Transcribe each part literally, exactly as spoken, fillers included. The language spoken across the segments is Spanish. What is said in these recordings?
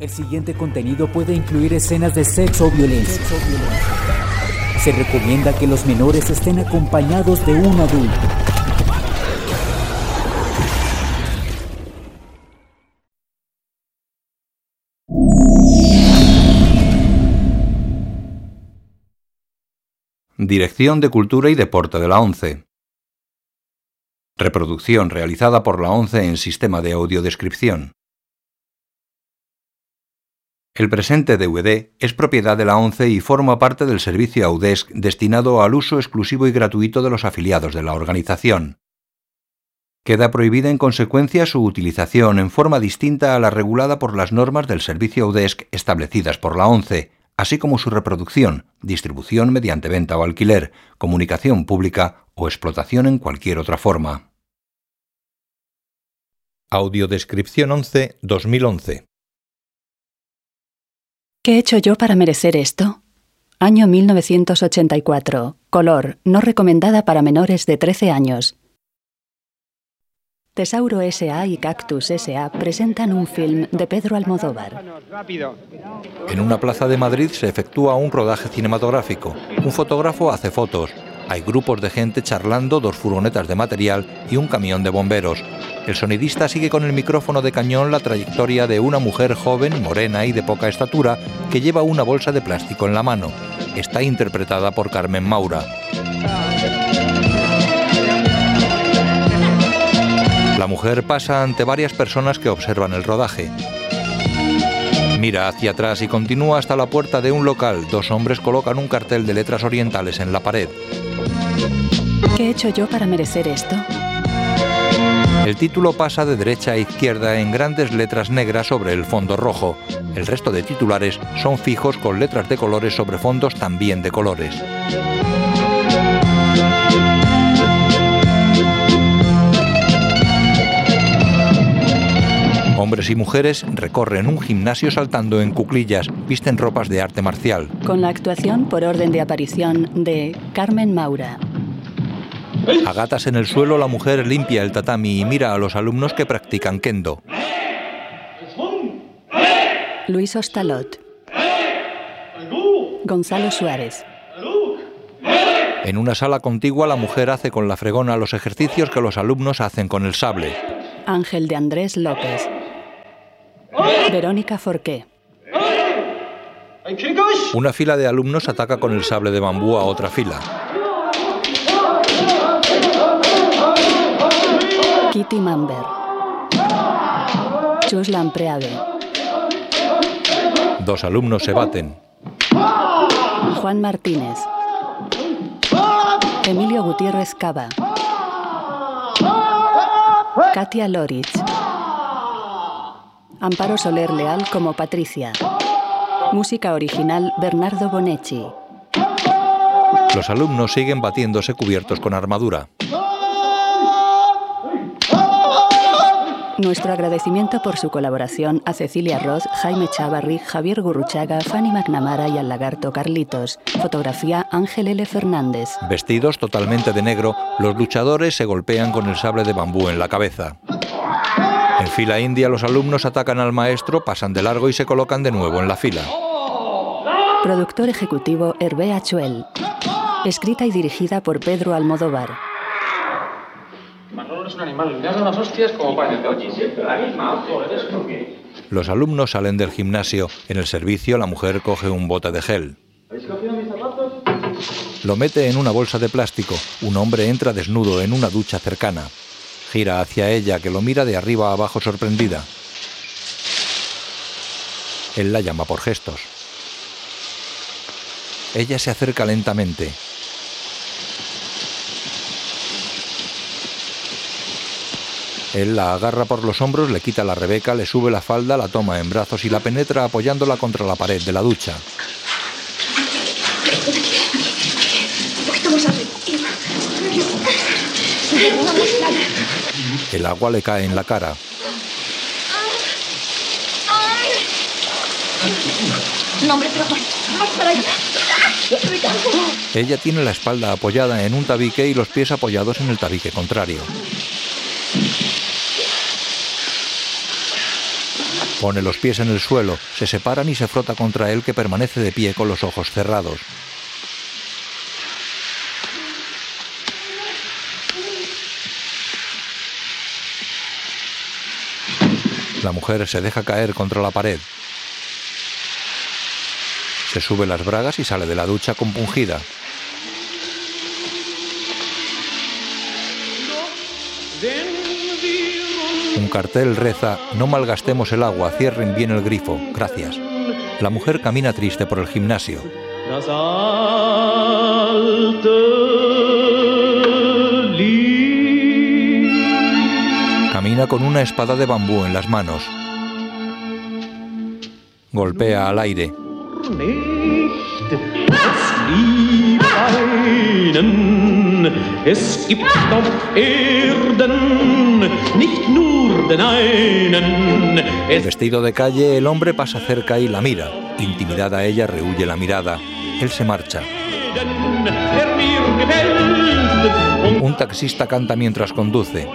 El siguiente contenido puede incluir escenas de sexo o violencia. Se recomienda que los menores estén acompañados de un adulto. Dirección de Cultura y Deporte de la ONCE. Reproducción realizada por la ONCE en sistema de audiodescripción. El presente D V D es propiedad de la ONCE y forma parte del servicio Audesc destinado al uso exclusivo y gratuito de los afiliados de la organización. Queda prohibida en consecuencia su utilización en forma distinta a la regulada por las normas del servicio Audesc establecidas por la ONCE, así como su reproducción, distribución mediante venta o alquiler, comunicación pública o explotación en cualquier otra forma. Audiodescripción ONCE dos mil once. ¿Qué he hecho yo para merecer esto? Año mil novecientos ochenta y cuatro. Color, no recomendada para menores de trece años. Tesauro S A y Cactus S A presentan un film de Pedro Almodóvar. En una plaza de Madrid se efectúa un rodaje cinematográfico. Un fotógrafo hace fotos. Hay grupos de gente charlando, dos furgonetas de material y un camión de bomberos. El sonidista sigue con el micrófono de cañón la trayectoria de una mujer joven, morena y de poca estatura que lleva una bolsa de plástico en la mano. Está interpretada por Carmen Maura. La mujer pasa ante varias personas que observan el rodaje. Mira hacia atrás y continúa hasta la puerta de un local. Dos hombres colocan un cartel de letras orientales en la pared. ¿Qué he hecho yo para merecer esto? El título pasa de derecha a izquierda en grandes letras negras sobre el fondo rojo. El resto de titulares son fijos con letras de colores sobre fondos también de colores. Hombres y mujeres recorren un gimnasio saltando en cuclillas, visten ropas de arte marcial. Con la actuación por orden de aparición de Carmen Maura. A gatas en el suelo, la mujer limpia el tatami y mira a los alumnos que practican kendo. Luis Ostalot. Gonzalo Suárez. En una sala contigua, la mujer hace con la fregona los ejercicios que los alumnos hacen con el sable. Ángel de Andrés López. Verónica Forqué. Una fila de alumnos ataca con el sable de bambú a otra fila. Kitty Mamber. Chus Lampreave. Dos alumnos se baten. Juan Martínez. Emilio Gutiérrez Cava. Katia Lorich. Amparo Soler Leal como Patricia. Música original Bernardo Bonecci. Los alumnos siguen batiéndose cubiertos con armadura. Nuestro agradecimiento por su colaboración a Cecilia Roth, Jaime Chávarri, Javier Gurruchaga, Fanny McNamara y al lagarto Carlitos. Fotografía Ángel L. Fernández. Vestidos totalmente de negro, los luchadores se golpean con el sable de bambú en la cabeza. En fila india, los alumnos atacan al maestro, pasan de largo y se colocan de nuevo en la fila. Productor ejecutivo Hervé Achuel. Escrita y dirigida por Pedro Almodóvar. Manolo es un animal, le das unas hostias como para decir, siempre la misma, joder, ¿es por qué? Los alumnos salen del gimnasio. En el servicio, la mujer coge un bote de gel. ¿Habéis cogido mis zapatos? Lo mete en una bolsa de plástico. Un hombre entra desnudo en una ducha cercana. Gira hacia ella, que lo mira de arriba a abajo sorprendida. Él la llama por gestos. Ella se acerca lentamente. Él la agarra por los hombros, le quita la rebeca, le sube la falda, la toma en brazos y la penetra apoyándola contra la pared de la ducha. El agua le cae en la cara. No, hombre, pero más para allá. Ella tiene la espalda apoyada en un tabique y los pies apoyados en el tabique contrario. Pone los pies en el suelo, se separan y se frota contra él, que permanece de pie con los ojos cerrados. La mujer se deja caer contra la pared. Se sube las bragas y sale de la ducha compungida. Un cartel reza: no malgastemos el agua, cierren bien el grifo, gracias. La mujer camina triste por el gimnasio. Camina con una espada de bambú en las manos. Golpea al aire. Vestido de calle, el hombre pasa cerca y la mira. Intimidada, ella rehuye la mirada. Él se marcha. Un taxista canta mientras conduce.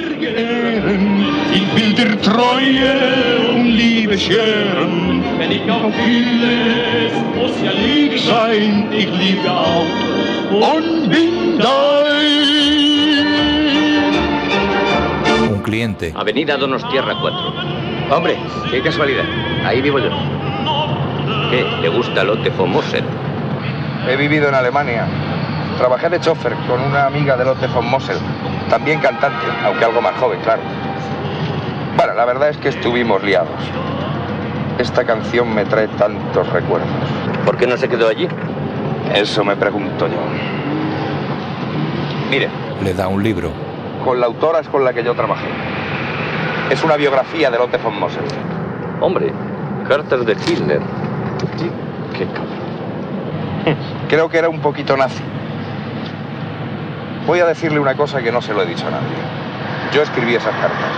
Un cliente. Avenida Donostierra cuatro. Hombre, qué casualidad. Ahí vivo yo. ¿Qué? ¿Le gusta Lotte von Mosel? He vivido en Alemania. Trabajé de chofer con una amiga de Lotte von Mosel. También cantante, aunque algo más joven, claro. Bueno, la verdad es que estuvimos liados. Esta canción me trae tantos recuerdos. ¿Por qué no se quedó allí? Eso me pregunto yo. Mire. Le da un libro. Con la autora es con la que yo trabajé. Es una biografía de Lotte von Mosel. Hombre, cartas de Hitler. Sí. Qué cabrón. Creo que era un poquito nazi. Voy a decirle una cosa que no se lo he dicho a nadie. Yo escribí esas cartas.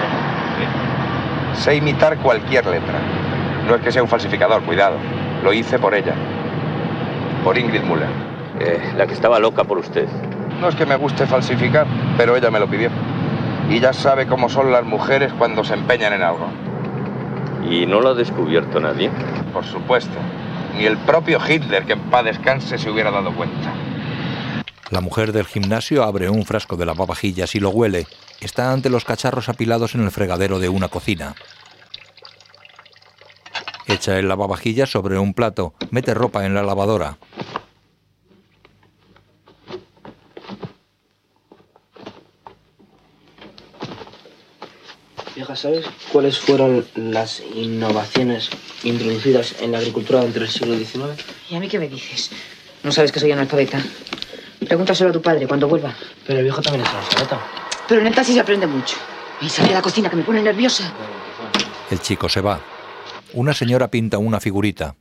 Sé imitar cualquier letra. No es que sea un falsificador, cuidado. Lo hice por ella. Por Ingrid Müller. Eh, la que estaba loca por usted. No es que me guste falsificar, pero ella me lo pidió. Y ya sabe cómo son las mujeres cuando se empeñan en algo. ¿Y no lo ha descubierto nadie? Por supuesto. Ni el propio Hitler, que en paz descanse, se hubiera dado cuenta. La mujer del gimnasio abre un frasco de lavavajillas y lo huele. Está ante los cacharros apilados en el fregadero de una cocina. Echa el lavavajillas sobre un plato, mete ropa en la lavadora. Vieja, ¿sabes cuáles fueron las innovaciones introducidas en la agricultura entre el siglo diecinueve? ¿Y a mí qué me dices? ¿No sabes que soy analfabeta? Pregúntaselo a tu padre cuando vuelva. Pero el viejo también es analfabeta. Pero en el taxi se aprende mucho. Y sale a la cocina, que me pone nerviosa. El chico se va. Una señora pinta una figurita.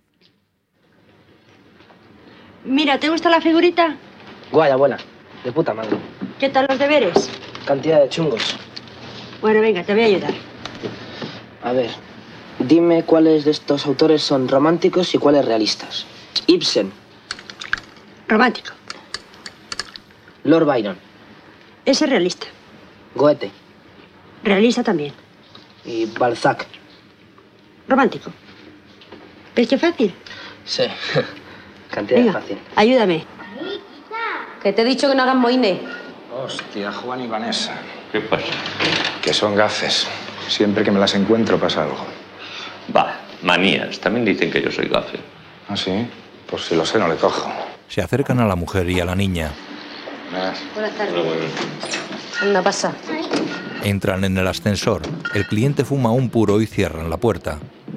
Mira, ¿te gusta la figurita? Guay, abuela. De puta madre. ¿Qué tal los deberes? Cantidad de chungos. Bueno, venga, te voy a ayudar. A ver, dime cuáles de estos autores son románticos y cuáles realistas. Ibsen. Romántico. Lord Byron. Ese es realista. Goethe. Realista también. Y Balzac. Romántico. ¿Ves qué fácil? Sí. Cantidad Venga, fácil. Ayúdame. Que te he dicho que no hagas moine. Hostia, Juan y Vanessa. ¿Qué pasa? Que son gafes. Siempre que me las encuentro pasa algo. Va, manías. También dicen que yo soy gafe. ¿Ah, sí? Pues si lo sé, no le cojo. Se acercan a la mujer y a la niña. Buenas tardes. Anda, pasa. Entran en el ascensor. El cliente fuma un puro y cierran la puerta.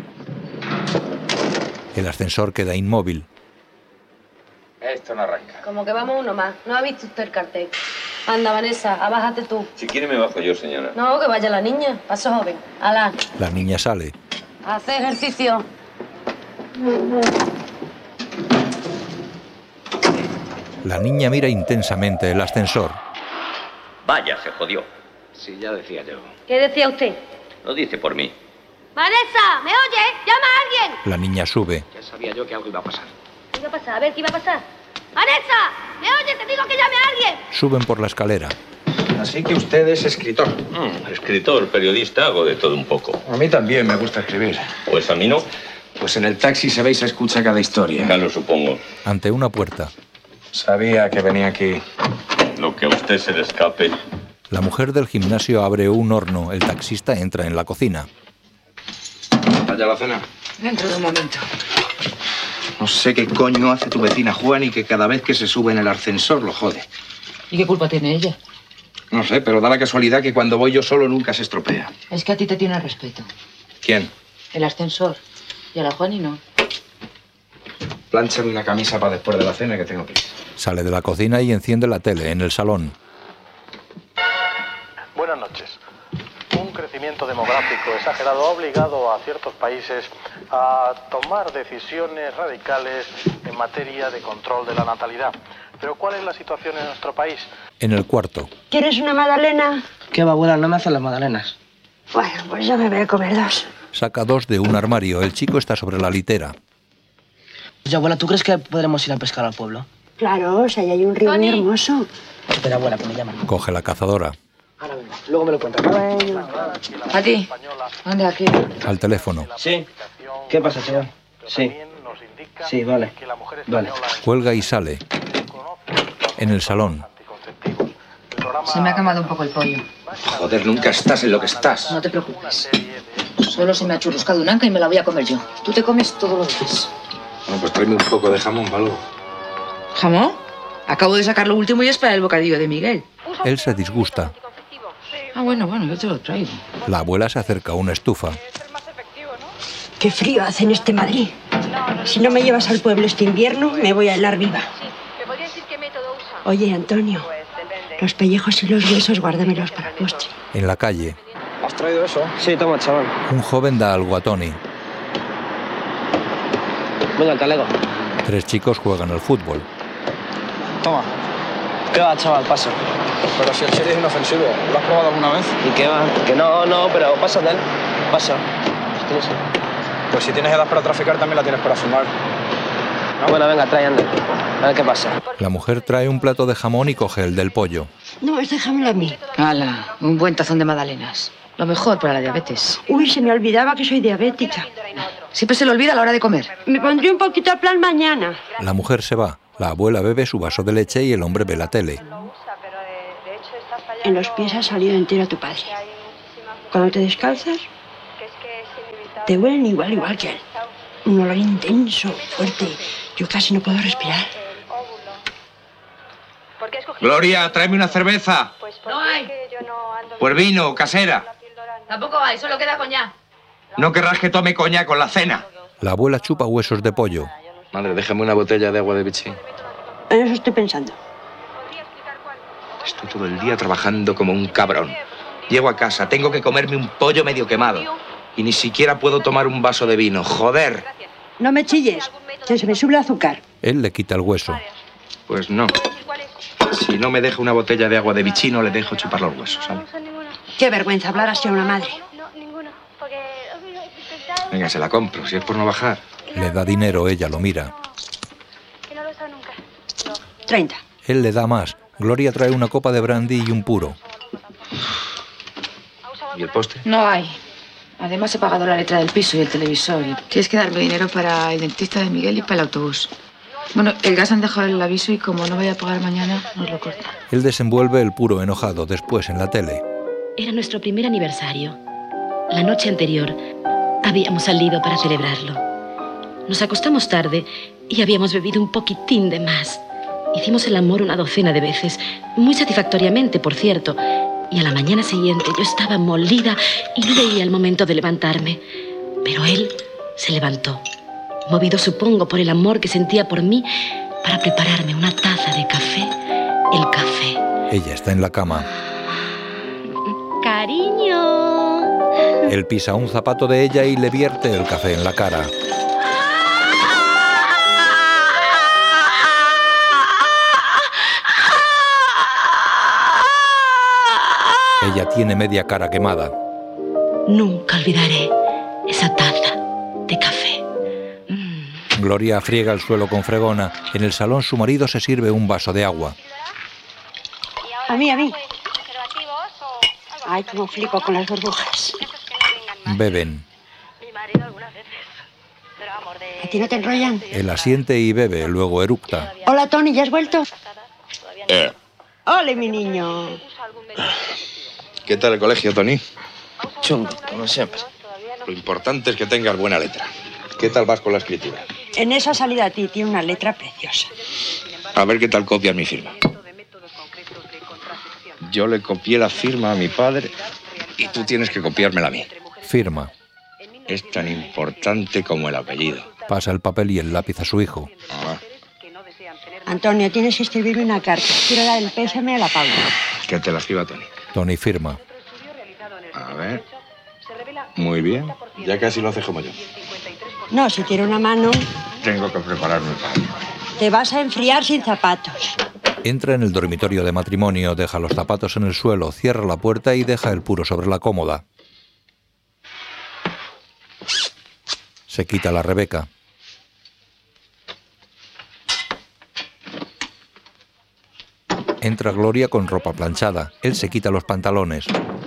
El ascensor queda inmóvil. Esto no arranca. Como que vamos uno más. ¿No ha visto usted el cartel? Anda, Vanessa, abájate tú. Si quiere me bajo yo, señora. No, que vaya la niña. Paso joven. Alá. La niña sale. Hace ejercicio. La niña mira intensamente el ascensor. Vaya, se jodió. Sí, ya decía yo. ¿Qué decía usted? Lo dice por mí. Vanessa, ¿me oyes? ¡Llama a alguien! La niña sube. Ya sabía yo que algo iba a pasar. ¿Qué iba a pasar? A ver, ¿qué iba a pasar? ¡Vanessa! ¿Me oyes? Te digo que llame a alguien. Suben por la escalera. Así que usted es escritor. Mm, escritor, periodista, hago de todo un poco. A mí también me gusta escribir. Pues a mí no. Pues en el taxi se ve y se escucha cada historia. Ya lo supongo. Ante una puerta. Sabía que venía aquí. Lo que a usted se le escape. La mujer del gimnasio abre un horno. El taxista entra en la cocina. ¿Está ya la cena? Dentro de un momento. No sé qué coño hace tu vecina Juan y que cada vez que se sube en el ascensor lo jode. ¿Y qué culpa tiene ella? No sé, pero da la casualidad que cuando voy yo solo nunca se estropea. Es que a ti te tiene respeto. ¿Quién? El ascensor. Y a la Juani no. Plánchame una camisa para después de la cena que tengo prisa. Sale de la cocina y enciende la tele en el salón. Buenas noches. Un crecimiento demográfico exagerado ha obligado a ciertos países a tomar decisiones radicales en materia de control de la natalidad. Pero ¿cuál es la situación en nuestro país? En el cuarto. ¿Quieres una magdalena? ¿Qué va, abuela? No me hacen las magdalenas. Bueno, pues yo me voy a comer dos. Saca dos de un armario. El chico está sobre la litera. Oye, abuela, ¿tú crees que podremos ir a pescar al pueblo? Claro, o sea, ahí hay un río muy hermoso. Espera, abuela, que me llaman. Coge la cazadora. Ahora venga, luego me lo cuentas. Bueno. ¿A ti? Anda, aquí. Al teléfono. Sí. ¿Qué pasa, chaval? Sí. Sí, vale. Vale. Cuelga y sale. En el salón. Se me ha quemado un poco el pollo. Joder, nunca estás en lo que estás. No te preocupes. Solo se me ha churruscado un anca y me la voy a comer yo. Tú te comes todo lo demás. Bueno, pues tráeme un poco de jamón, ¿vale? ¿Jamón? Acabo de sacar lo último y es para el bocadillo de Miguel. Él se disgusta. Ah, bueno, bueno, yo te lo traigo. La abuela se acerca a una estufa. Qué frío hace en este Madrid. Si no me llevas al pueblo este invierno, me voy a helar viva. Oye, Antonio, los pellejos y los huesos guárdamelos para el postre. En la calle. ¿Has traído eso? Sí, toma, chaval. Un joven da algo a Tony. Venga, talego. Tres chicos juegan al fútbol. Toma. ¿Qué va, chaval? Pasa. Pero si el chile es inofensivo, ¿lo has probado alguna vez? ¿Y qué va? Que no, no, pero pasa de él. Pasa. Pues, pues si tienes edad para traficar, también la tienes para fumar. ¿No? Bueno, venga, trae, anda. A ver qué pasa. La mujer trae un plato de jamón y coge el del pollo. No, es déjamelo a mí. Hala, un buen tazón de magdalenas. Lo mejor para la diabetes. Uy, se me olvidaba que soy diabética. Siempre se le olvida a la hora de comer. Me pondré un poquito al plan mañana. La mujer se va. La abuela bebe su vaso de leche y el hombre ve la tele. En los pies ha salido entero tu padre. Cuando te descalzas, te huelen igual, igual que él. Un olor intenso, fuerte. Yo casi no puedo respirar. Gloria, tráeme una cerveza. No hay. Pues vino, casera. Tampoco hay, solo queda coñac. No querrás que tome coñac con la cena. La abuela chupa huesos de pollo. Madre, déjame una botella de agua de bichín. En eso estoy pensando. Estoy todo el día trabajando como un cabrón. Llego a casa, tengo que comerme un pollo medio quemado. Y ni siquiera puedo tomar un vaso de vino. ¡Joder! No me chilles, que se me sube el azúcar. Él le quita el hueso. Pues no. Si no me deja una botella de agua de bichino, le dejo chupar los huesos, ¿sabes? Qué vergüenza hablar así a una madre. Venga, se la compro, si es por no bajar. Le da dinero, ella lo mira. Treinta. Él le da más. Gloria trae una copa de brandy y un puro. ¿Y el postre? No hay. Además he pagado la letra del piso y el televisor. Y tienes que darme dinero para el dentista de Miguel y para el autobús. Bueno, el gas han dejado el aviso y como no voy a pagar mañana, nos lo cortan. Él desenvuelve el puro enojado. Después, en la tele. Era nuestro primer aniversario. La noche anterior habíamos salido para celebrarlo. Nos acostamos tarde y habíamos bebido un poquitín de más. Hicimos el amor una docena de veces, muy satisfactoriamente, por cierto. Y a la mañana siguiente yo estaba molida y no veía el momento de levantarme. Pero él se levantó, movido supongo por el amor que sentía por mí, para prepararme una taza de café, el café. Ella está en la cama. Cariño. Él pisa un zapato de ella y le vierte el café en la cara. Ella tiene media cara quemada. Nunca olvidaré esa taza de café. Mm. Gloria friega el suelo con fregona. En el salón su marido se sirve un vaso de agua. A mí, a mí. Ay, cómo flipo con las burbujas. Beben. ¿A ti no te enrollan? Él asiente y bebe, luego eructa. Hola, Tony, ¿ya has vuelto? Eh, ¡Ole, mi niño! ¿Qué tal el colegio, Tony? Chungo, como siempre. Lo importante es que tengas buena letra. ¿Qué tal vas con la escritura? En esa salida a ti tiene una letra preciosa. A ver qué tal copias mi firma. Yo le copié la firma a mi padre y tú tienes que copiármela a mí. Firma. Es tan importante como el apellido. Pasa el papel y el lápiz a su hijo. Ah, Antonio, tienes que escribirme una carta. Quiero dar el pésame a la Paula. que te la escriba Tony. Tony firma. A ver. Muy bien. Ya casi lo haces como yo. No, si tiene una mano, Tengo que prepararme para ello. te vas a enfriar sin zapatos. Entra en el dormitorio de matrimonio, deja los zapatos en el suelo, cierra la puerta y deja el puro sobre la cómoda. Se quita la Rebeca. Entra Gloria con ropa planchada. Él se quita los pantalones.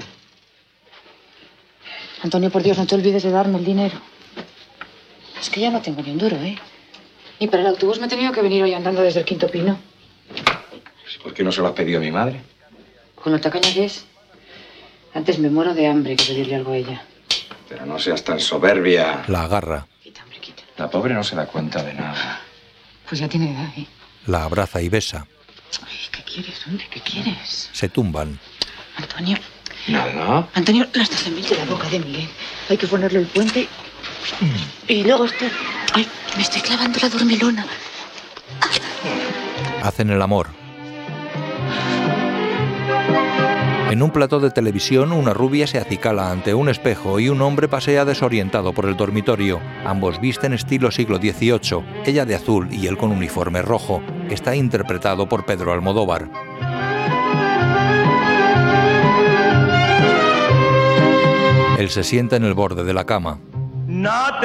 Antonio, por Dios, no te olvides de darme el dinero. Es que ya no tengo ni un duro, ¿eh? Y para el autobús me he tenido que venir hoy andando desde el Quinto Pino. ¿Por qué no se lo has pedido a mi madre? Con lo tacaña que es. Antes me muero de hambre que pedirle algo a ella. Pero no seas tan soberbia. La agarra. La pobre no se da cuenta de nada. Pues ya tiene edad, ¿eh? La abraza y besa. Ay, ¿qué quieres, hombre? ¿Qué quieres? Se tumban. Antonio. Nada. Antonio, las tasemillas de la boca de Miguel. Hay que ponerle el puente y, y luego esto. Ay, me estoy clavando la dormilona. Hacen el amor. En un plató de televisión, una rubia se acicala ante un espejo y un hombre pasea desorientado por el dormitorio. Ambos visten estilo siglo dieciocho, ella de azul y él con uniforme rojo. Está interpretado por Pedro Almodóvar. Él se sienta en el borde de la cama. No te